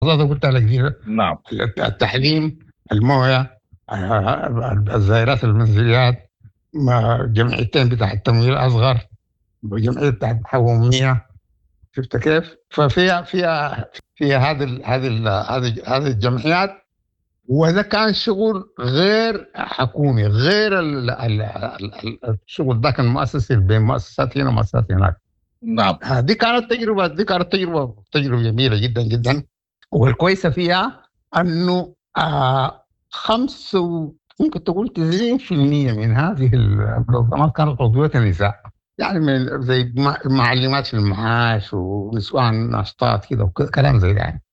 قلت لك دي نعم التحليم، المويه، الزائرات المنزليات، جمعيتين بتاع التمويل الاصغر وجمعيه بتاع الحوميه. شفت كيف؟ فيها هذه الجمعيات. وده كان شغل غير حكومي، غير الشغل ده كان مؤسسي بين مؤسسات هنا ومؤسسات هناك. نعم دي كانت تجربة جميلة جدا جدا. والكويسة فيها أنه ممكن تقول 90% من هذه المنظمات كانت عضوية نساء، يعني من زي معلمات في المعاش ونسوان ناشطات كده وكلام زي ده يعني.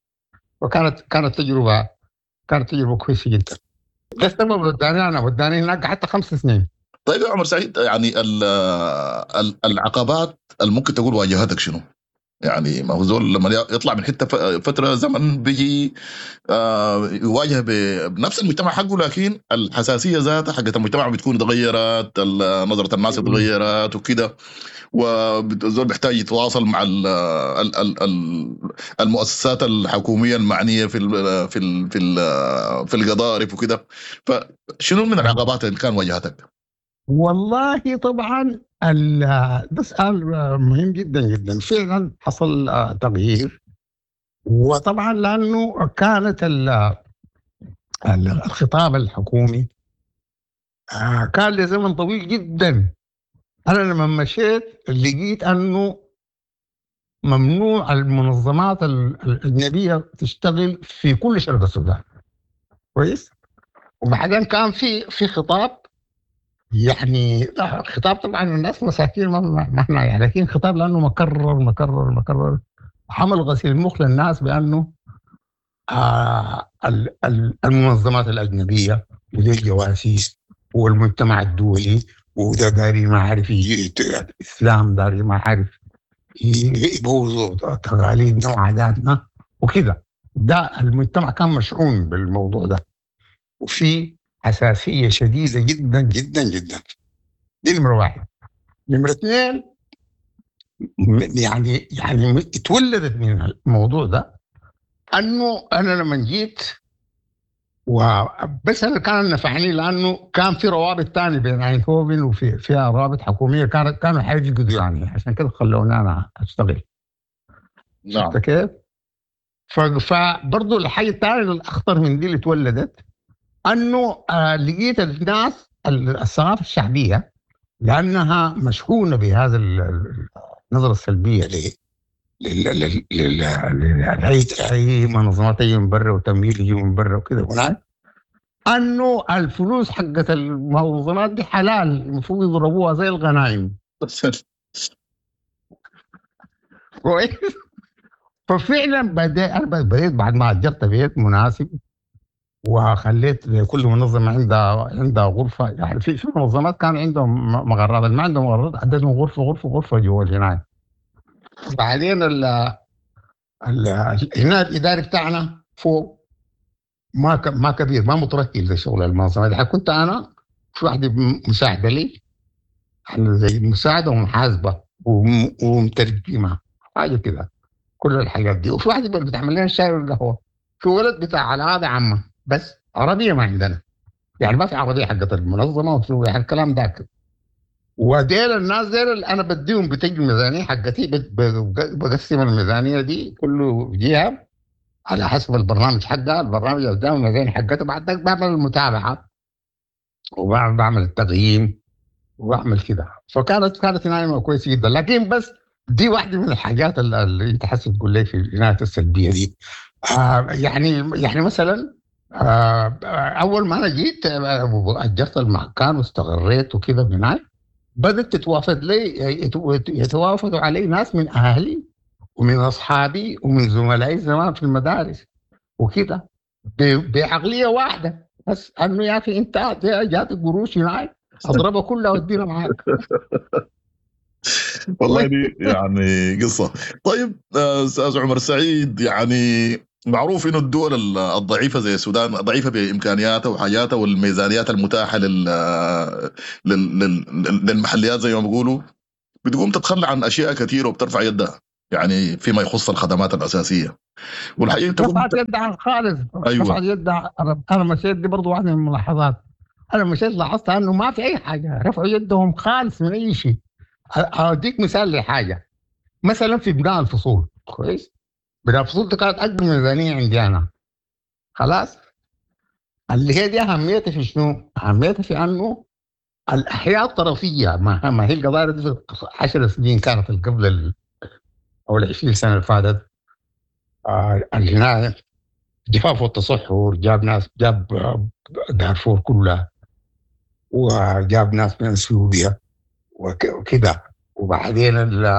وكانت تجربة كويسة جدا. ده السبب وداني هناك حتى 5 سنين. طيب يا عمر سعيد، يعني العقبات اللي ممكن تقول واجهتك شنو؟ يعني ما هو زول لما يطلع من حته فتره زمن بيجي يواجه بنفس المجتمع حقه، لكن الحساسيه ذاتها حقت المجتمع بتكون اتغيرت، نظره الناس اتغيرت وكده، والزول بيحتاج يتواصل مع المؤسسات الحكوميه المعنيه في القضارف وكده. فشنو من العقبات اللي كان واجهتك؟ والله طبعا ده سؤال مهم جدا جدا. فعلا حصل تغيير. وطبعا لانه كانت الخطاب الحكومي كان لزمن طويل جدا. انا لما مشيت لقيت انه ممنوع المنظمات الاجنبيه تشتغل في كل شرق السودان. كويس. وبعدين كان في خطاب، يعني خطاب طبعا الناس مساكين ما احنا يعني، لكن خطاب لانه مكرر مكرر مكرر، حمل غسيل المخ للناس بانه المنظمات الاجنبيه ودي الجواسيس والمجتمع الدولي وده داري ما عارف الاسلام داري ما عارف يبوظوا تقاليدنا وعاداتنا وكده. ده المجتمع كان مشحون بالموضوع ده، وفي حساسيه شديده جدا جدا جدا. دي نمره واحد. نمره اثنين، يعني اتولدت من الموضوع ده انه انا لما جيت وبس انا كان نفعني لانه كان في روابط تانية بين اينهوفن فيها روابط حكوميه كانوا حيجدوا يعني، عشان كده خلوني انا اشتغل. شفت نعم كيف؟ فبرضه الحاجه الثانيه الاخطر من دي اللي اتولدت انه لقيت الناس الثقافه الشعبيه لانها مشحونه بهذا النظره السلبيه اي منظمات تيجي من برا وتمويل يجي من برا وكده هناك، انه الفلوس حقت المنظمات دي حلال المفروض يضربوها زي الغنائم. كويس. ففعلا بديت بعد ما اجرت بيت مناسب وخليت كل منظمه عندها غرفه. يعني في منظمات كان عندهم مغرات، ما عندهم مغرات عندهم غرفه جوا الجنايه. بعدين هنا الاداري بتاعنا فوق ما كبير، ما متركز لشغل المنظمه دي. كنت انا في واحده مساعده لي، احنا زي مساعده ومحاسبه ومترجمه حاجه كده، كل الحاجات دي. وفي واحده بتعمل لنا الشاي والقهوه. في ولد بتاع العاده عامه بس عربيه ما عندنا، يعني ما في عربيه حقت المنظمه وفي يعني الكلام ده. وديل الناس ديل اللي انا بديهم بتجي الميزانيه حقتي، بقسم الميزانيه دي كله جهه على حسب البرنامج حقها. البرنامج قدام الميزانيه حقته، بعد ذلك بعمل المتابعه وبعمل التقييم وبعمل كده. كانت نايمه كويسه جدا. لكن بس دي واحده من الحاجات اللي انت حاسس تقول لي في العنايه السلبيه دي. يعني مثلا اول ما انا جيت اجرت المكان واستقريت وكده هناك، بدات تتوافد لي يتوافدوا علي ناس من اهلي ومن اصحابي ومن زملائي زمان في المدارس وكده، بعقليه واحده بس انه يا اخي انت جات قروش هناك اضربها كلها وادينا معاك. والله دي يعني قصة. طيب أستاذ عمر سعيد، يعني معروف إنه الدول الضعيفة زي السودان ضعيفة بإمكانياتها وحاجاتها والميزانيات المتاحة للمحليات زي ما بيقولوا، بتقوم تتخلى عن أشياء كثيرة وبترفع يدها. يعني فيما يخص الخدمات الاساسيه. والحقيقه انت رفعت قلت يدها خالص، ايوه رفعت يدها. انا مشيت، دي برضه واحده من الملاحظات. انا مشيت لاحظت انه ما في اي حاجه، رفعوا يدهم خالص من اي شيء. اوديك مثال لحاجه، مثلا في بناء الفصول. كويس، بناء الفصول دي كانت اكبر ميزانيه عندي انا. خلاص، اللي هي دي اهميتها في شنو؟ اهميتها في انه الاحياء الطرفيه، ما هي القضايا دي في 10 سنين كانت قبل او ال 20 سنه اللي فاتت. الجنايه، الجفاف والتصحر جاب ناس، جاب دارفور كلها، وجاب ناس من اثيوبيا وكده. وبعدين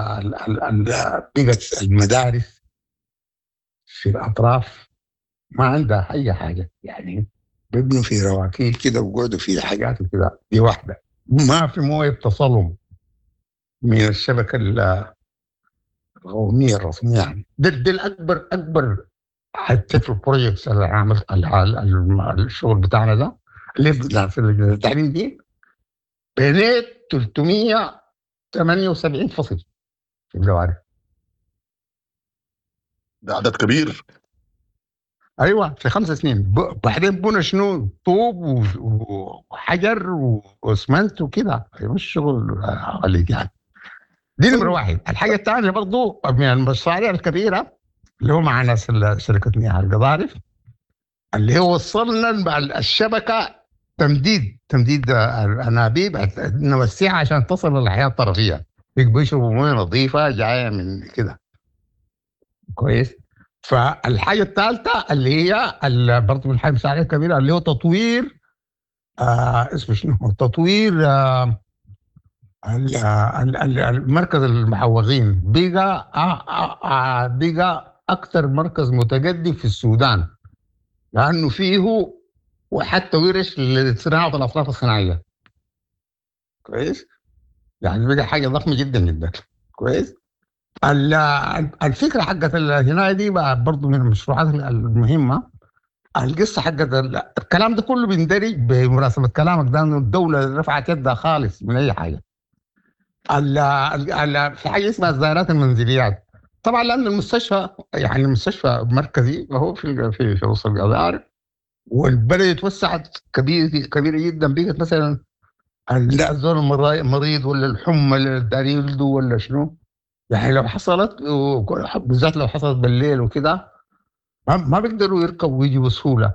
بقت المدارس في الاطراف ما عندها اي حاجه، يعني بيبنوا في رواكيل كده وقعدوا في حاجات وكده. دي واحده، ما في مويه بتصلهم من الشبكه القوميه الرسميه. يعني ده الاكبر حتى في البروجكتس اللي عملت الشغل بتاعنا ده، اللي في التعليم دي، بنيت 378 فصل في الجوارح. ده عدد كبير. ايوه في 5 سنين. بعدين بنى شنو؟ طوب وحجر واسمنت وكده. مش شغل عليك يعني. دي نمره واحد. الحاجه الثانيه برضو من المشاريع الكبيره اللي هو مع ناس شركه مياه القضارف، اللي هو وصلنا الشبكه تمديد الانابيب، نوسعها عشان تصل للحياه الطرفيه، بيشربوا مويه نظيفه جايه من كده. كويس. فالحاجه الثالثه اللي هي برضه من الحاجه المساعده الكبيره اللي هو تطوير، اسمه شنو؟ تطوير مركز المحوغين. بقى اكثر مركز متقدم في السودان، لانه فيه وحتى ورش لصناعه الاصناف الصناعيه. كويس، يعني بقى حاجه ضخمه جدا جدا. كويس. الفكره حقت الهنايه دي بقى برضه من المشروعات المهمه. القصه حقت الكلام ده كله بيندرج بمناسبه كلامك ده، انه الدوله رفعت يدها خالص من اي حاجه. في حاجه اسمها الزائرات المنزليات. طبعا لان المستشفى، يعني المستشفى مركزي وهو في وسط القضارب، والبلد اتوسعت كبيره جدا. بقت مثلا لا الزول مريض ولا الحمى اللي داري يولده ولا شنو، يعني لو حصلت، بالذات لو حصلت بالليل وكده، ما بيقدروا يركبوا ويجوا بسهوله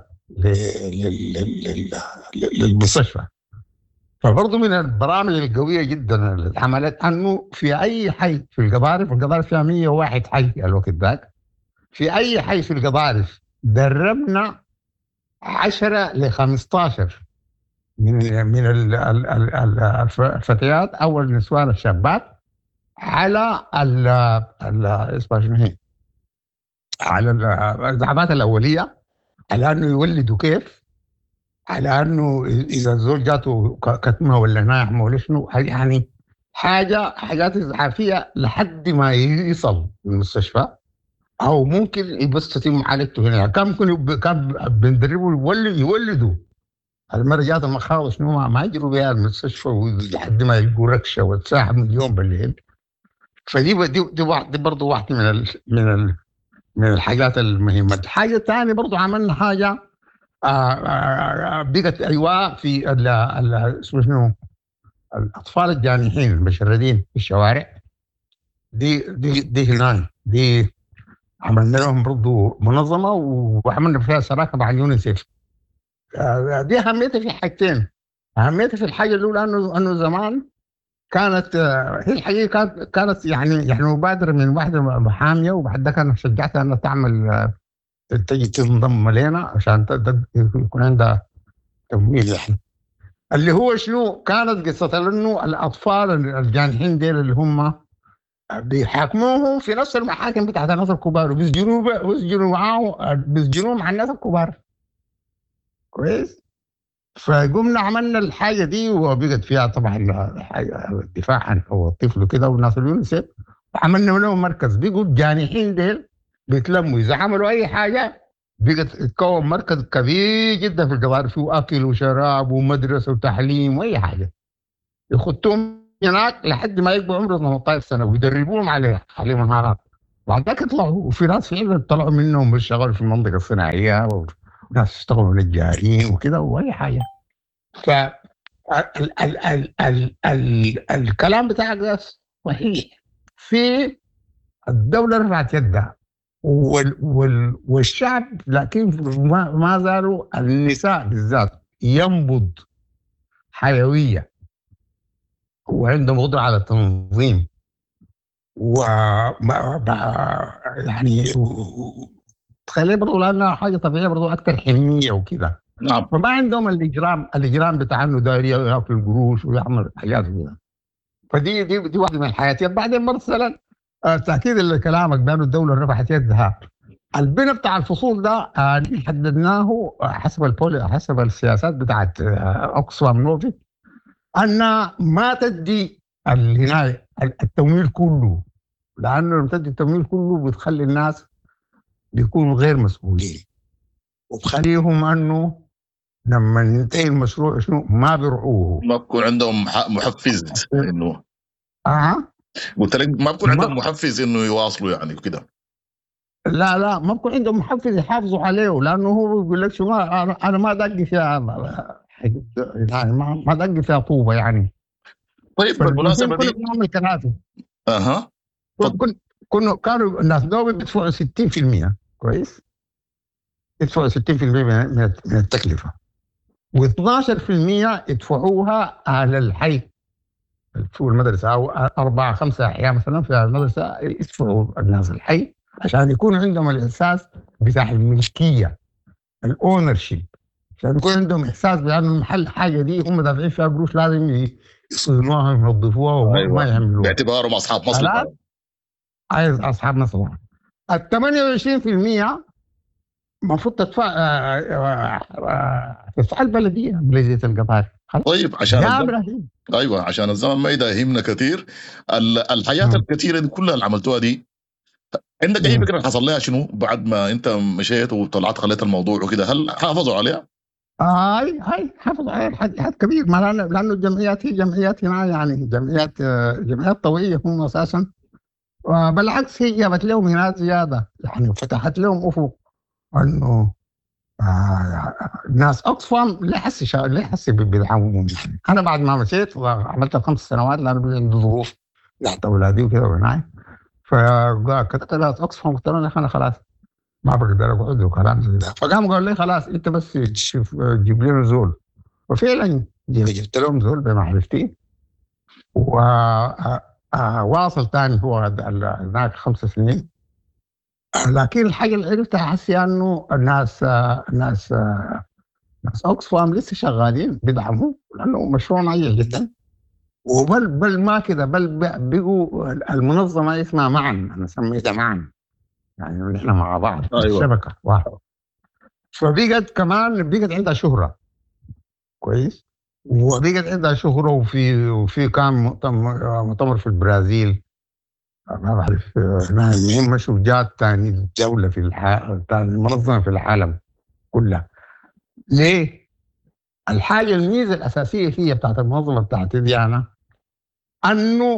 للمستشفى. فبرضه من البرامج القويه جدا اللي عملت انه في اي حي في القضارف فيها 101 حي الوقت ذاك. في اي حي في القضارف دربنا 10 ل 15 من الفتيات او النسوان الشابات على اسمها شنو هي، على الدعامات الاوليه، على انه يولدوا كيف، على انه اذا الزول جاته كتمه ولا ناعمه ولا شنو، يعني حاجات اسعافيه لحد ما يصل المستشفى، او ممكن بس تتم معالجته هنا. كان بندربوا يولدوا. المرة جات المخاوف شنو ما يجروا بها المستشفى لحد ما يلقوا ركشه وتساحب من اليوم بالليل. دي برضه واحده من الحاجات المهمه. الحاجه الثانيه برضه عملنا حاجه بقت ايوه في اسمه شنو، الاطفال الجانحين المشردين في الشوارع. دي هناك دي عملنا لهم برضه منظمه وعملنا فيها شراكه مع اليونيسيف. دي اهميتها في حاجتين. اهميتها في الحاجه الاولى انه زمان كانت هي الحقيقه كانت يعني مبادره من واحده محاميه، وبعد ذاك انا شجعتها انها تعمل تجي تنضم لنا عشان يكون عندها تمويل. يعني اللي هو شنو كانت قصه انه الاطفال الجانحين ديل اللي هم بيحاكموهم في نفس المحاكم بتاعت الناس الكبار، وبيسجنوا معاه، بيسجنوا مع الناس الكبار. كويس. فقمنا عملنا الحاجه دي، وبقت فيها طبعا الدفاع عن حقوق الطفل وكده والناس اليونيسيف، وعملنا لهم مركز. بيقوا الجانحين ديل بيتلموا اذا عملوا اي حاجه، بقت تكون مركز كبير جدا في القضاء، فيه اكل وشراب ومدرسه وتعليم واي حاجه. يخطوهم هناك لحد ما يبقوا عمره 18 سنه ويدربوهم عليه مهارات. بعد ذاك طلعوا، وفي ناس فعلا طلعوا منهم بيشتغلوا في المنطقه الصناعيه، وناس اشتغلوا نجارين وكده واي حاجه. ف الكلام بتاعك ده صحيح. في الدوله رفعت يدها والشعب، لكن ما زالوا النساء بالذات ينبض حيويه وعندهم قدره على التنظيم و يعني تخليه برضه لانها حاجه طبيعيه برضه اكثر حنيه وكده. نعم. فما عندهم الاجرام بتاع انه داير ياكل قروش ويعمل حاجات كده. فدي واحده من الحياتيات. بعدين مثلا تاكيد لكلامك بانه الدوله رفعت يدها، البناء بتاع الفصول ده حددناه حسب السياسات بتاعت اوكسفام نوفي، ان ما تدي العنايه التمويل كله، لانه لما تدي التمويل كله بتخلي الناس بيكونوا غير مسؤولين، وبخليهم انه لما ينتهي المشروع شنو ما بيرعوه، ما بكون عندهم محفز انه قلت لك ما بكون عندهم محفز انه يواصلوا يعني وكده. لا ما بكون عندهم محفز يحافظوا عليه، لانه هو بيقول لك شو انا ما دقي فيها يعني ما دقي فيها طوبه يعني. طيب بالمناسبه دي بنعمل كراسي. اها كانوا الناس دول بيدفعوا 60%، كويس؟ يدفعوا 60% من التكلفه، و12% يدفعوها على الحي في المدرسه، او 4-5 احياء مثلا في المدرسه يدفعوا الناس الحي عشان يكون عندهم الاحساس بتاع الملكيه، الاونر شيب، عشان يكون عندهم احساس بان المحل حاجه دي هم دافعين فيها قروش لازم يصونوها وينظفوها وما أيوة. يعملوها باعتبارهم اصحاب مصلحه. عايز اصحاب مصلحه. ال 28% المفروض تدفع بلديه القطار. طيب ايوه عشان الزمن ما يداهمنا كثير. الحياه الكثيره دي كلها اللي عملتوها دي، عندك اي فكره حصل لها شنو بعد ما انت مشيت وطلعت خليت الموضوع وكده؟ هل حافظوا عليها؟ هاي حافظوا عليها لحد كبير، ما لانه الجمعيات هي جمعيات هنا، يعني جمعيات طوعيه هم اساسا. بالعكس هي جابت لهم هنا زياده، يعني فتحت لهم افق انه ناس اوكسفام لا حس بيدعمهم. انا بعد ما مشيت وعملت 5 سنوات لانه عندي ظروف تحت اولادي وكده وهناك، فكتبت ناس اوكسفام قلت لهم انا خلاص ما بقدر اقعد وكلام زي ده. فقام قال لي خلاص انت بس جيب لنا زول، وفعلا جبت لهم زول بمعرفتي، وواصل ثاني هو هناك 5 سنين. لكن الحاجه اللي عرفتها حسي انه الناس اوكسفام لسه شغالين بيدعموا، لانه مشروع ناجح جدا. بل ما كده، بل بقوا المنظمه اسمها معا، انا سميتها معا، يعني نحن مع بعض. أيوة. الشبكه واحده. فبقت عندها شهره كويس، وبقت عندها شهره. وفي كان مؤتمر في البرازيل، ما بعرف المهم مشوا جات ثاني دوله في ثاني منظمه في العالم كلها. ليه؟ الحاجه الميزه الاساسيه فيها بتاعت المنظمه بتاعتي دي انا انه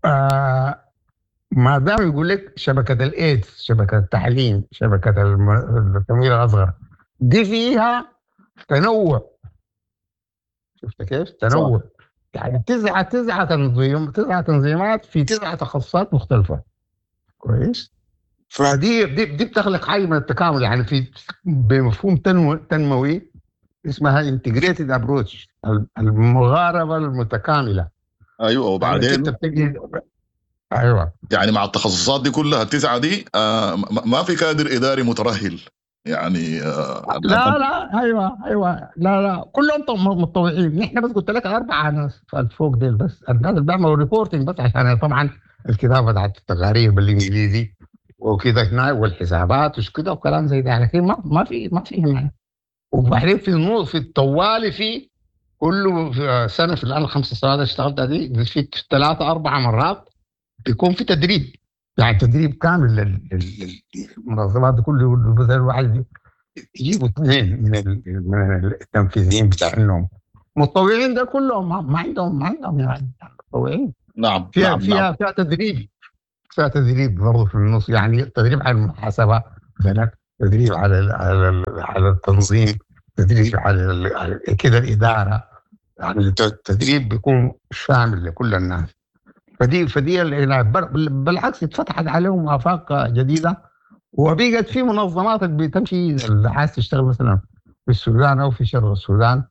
ما دام يقول لك شبكه الايدز، شبكه التعليم، شبكه التمويل الاصغر، دي فيها تنوع. شفت كيف؟ تنوع. يعني 9 تنظيمات في 9 تخصصات مختلفه، كويس؟ فدي بتخلق حاجه من التكامل، يعني في بمفهوم تنموي اسمها انتجريتد ابروتش، المغاربه المتكامله. ايوه. وبعدين ايوه يعني مع التخصصات دي كلها ال9 دي ما في كادر اداري مترهل يعني. لا ايوه لا كلهم متطوعين. نحن بس قلت لك 4 ناس فوق ديل، بس الناس اللي بيعملوا ريبورتنج بس عشان طبعا الكتابه بتاعت التقارير بالانجليزي وكده هنا والحسابات وش كده وكلام زي ده، لكن ما في هنا. وبعدين في الطوالي في كله في سنه، في الان 5 سنوات اشتغلت دي في 3-4 مرات بيكون في تدريب، يعني تدريب كامل للمنظمات دي كله. مثلا الواحد يجيبوا 2 من التنفيذيين بتاعهم متطوعين، ده كلهم ما عندهم يعني متطوعين. نعم فيها تدريب فيها تدريب برضه في النص، يعني تدريب على المحاسبة مثلا، تدريب على التنظيم، تدريب على كده الإدارة، يعني التدريب بيكون شامل لكل الناس. فدي بالعكس اتفتحت عليهم آفاق جديدة، وبقت في منظمات بتمشي اللي عايز تشتغل مثلا في السودان أو في شرق السودان،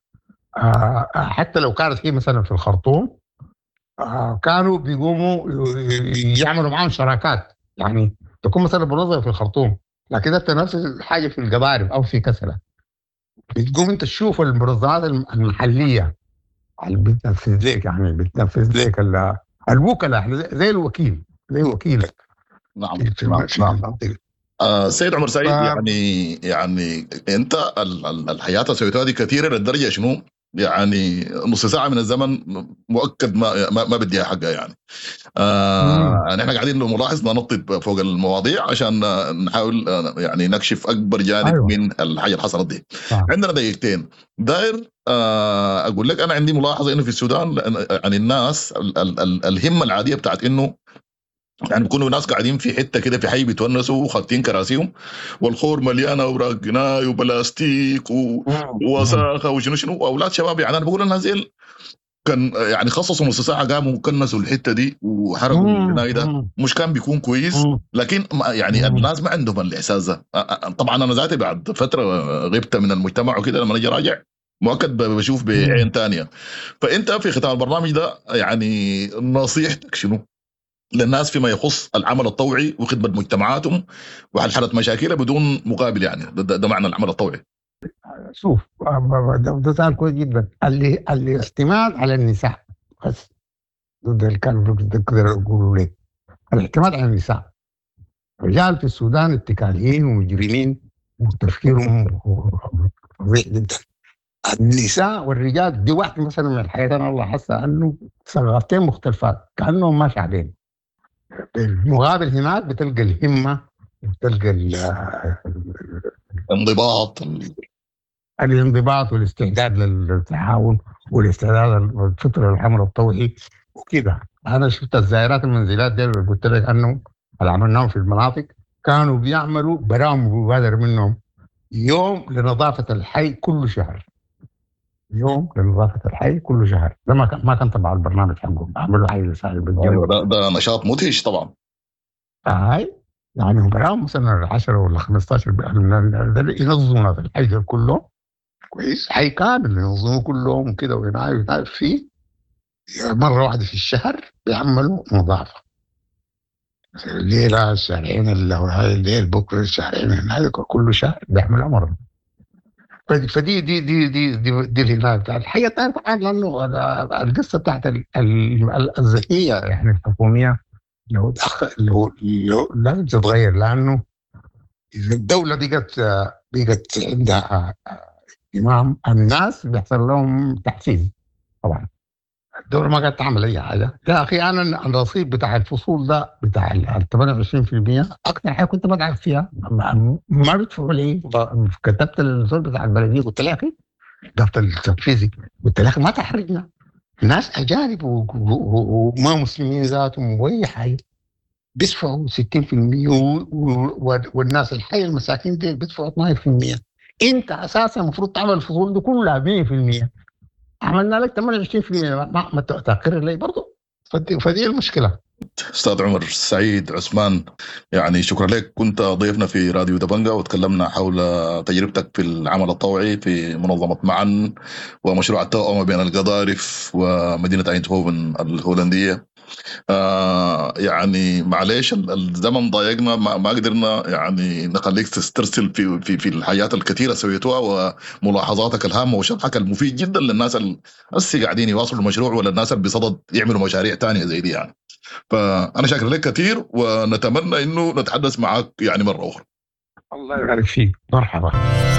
حتى لو كانت هي مثلا في الخرطوم، كانوا بيقوموا يعملوا معاهم شراكات، يعني تكون مثلا منظمة في الخرطوم لكن انت نفس الحاجة في القبارب أو في كسلة، بتقوم انت تشوف المنظمات المحلية اللي بتنفذ لك، يعني بتنفذ لك الوكلاء زي الوكيل، زي وكيلك نعم في نعم نعم. المنطقة. سيد عمر سعيد، يعني انت الحياه اللي سويتها دي كثيره للدرجه شنو؟ يعني نص ساعه من الزمن مؤكد ما بديها حقها يعني. نحن قاعدين ملاحظ ننطط فوق المواضيع عشان نحاول يعني نكشف اكبر جانب أيوة. من الحاجه اللي حصلت دي. عندنا دقيقتين داير اقول لك انا عندي ملاحظه انه في السودان يعني الناس الهمه العاديه بتاعت انه يعني بيكونوا ناس قاعدين في حته كده في حي بيتونسوا وخاطين كراسيهم والخور مليانه اوراق جناي وبلاستيك ووساخه وشنو شنو، واولاد شباب. يعني انا بقول الناس دي كان يعني خصصوا نص ساعه قاموا وكنسوا الحته دي وحرقوا الجناي ده، مش كان بيكون كويس؟ لكن يعني الناس ما عندهم الاحساس ده. طبعا انا ذاتي بعد فتره غبت من المجتمع وكده، لما اجي راجع مؤكد بشوف بعين تانية. فانت في ختام البرنامج ده يعني نصيحتك شنو للناس فيما يخص العمل الطوعي وخدمة مجتمعاتهم وحل مشاكلها بدون مقابل؟ يعني ده معنى العمل الطوعي. شوف، ده سؤال كويس جدا. الاعتماد على النساء بس، ضد الكلام كده يقولوا لك الاعتماد على النساء. الرجال في السودان اتكاليين ومجرمين وتفكيرهم فظيع جدا. النساء والرجال دي واحد مثلا من الحياة أنا الله حاسة أنه ثقافتين مختلفات كأنهم ما شعبين. بالمقابل هناك بتلقى الهمة، بتلقى الانضباط والاستعداد للتعاون والاستعداد للفطر الحمل الطوعي وكده. أنا شفت الزائرات المنزلات دي اللي قلت لك أنه اللي عملناهم في المناطق كانوا بيعملوا برامج مبادر منهم يوم لنظافة الحي كل شهر، يوم لنظافة الحي كل شهر. ده ما كان تبع البرنامج حقهم، عملوا حي لسائل بالجو. ده نشاط مدهش طبعا. هاي يعني هم برامج مثلا 10 ولا 15 ينظموا في الحي كله كويس، حي كامل ينظموا كلهم كده وينعرف فيه مرة واحدة في الشهر بيعملوا نظافة. الليلة الشهرين الليل بكرة الشهرين هناك كل شهر بيعملوا مرة. فدي دي الهناية بتاعت الحقيقة الثانية طبعا، لأنه القصة بتاعت الذكية يعني الحكومية لو لازم تتغير، لأنه إذا الدولة بقت عندها اهتمام الناس بيحصل لهم تحفيز. طبعا الدولة ما قاعدة تعمل أي حاجة. يا أخي أنا الرصيد بتاع الفصول ده بتاع 28% أكثر حاجة كنت بدعم فيها ما بيدفعوا لي. كتبت الرصيد بتاع البلدية قلت له يا أخي ضغط التنفيذي، قلت له ما تحرجنا، ناس أجانب وما مسلمين ذاتهم وأي حاجة بيدفعوا 60% والناس الحي المساكين دي بيدفعوا 12%. أنت أساسا المفروض تعمل الفصول دي كلها 100%، عملنا لك 28% ما تأخر لي برضو. فدي المشكلة. أستاذ عمر سعيد عثمان، يعني شكرا لك، كنت ضيفنا في راديو دبنجة وتكلمنا حول تجربتك في العمل الطوعي في منظمة معا ومشروع التوأمة بين القضارف ومدينة ايندهوفن الهولندية. يعني معليش الزمن ضايقنا، ما قدرنا يعني نخليك تسترسل في الحياة الكثيرة سويتوها وملاحظاتك الهامة وشرحك المفيد جدا للناس اللي قاعدين يواصلوا المشروع ولا الناس اللي بصدد يعملوا مشاريع تانية زي دي. يعني فأنا شاكر لك كثير ونتمنى إنه نتحدث معك يعني مرة أخرى. الله يبارك فيك، مرحبا.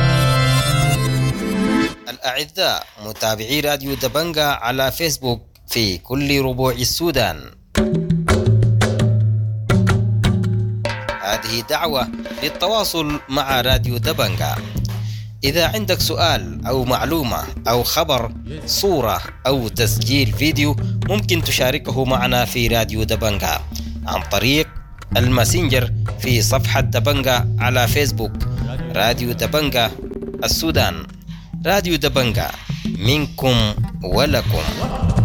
الأعزاء متابعي راديو دبنجة على فيسبوك في كل ربوع السودان، هذه دعوة للتواصل مع راديو دبنجة. إذا عندك سؤال أو معلومة أو خبر، صورة أو تسجيل فيديو، ممكن تشاركه معنا في راديو دبنجة عن طريق الماسنجر في صفحة دبنجة على فيسبوك. راديو دبنجة السودان، راديو دبنجة، منكم ولكم.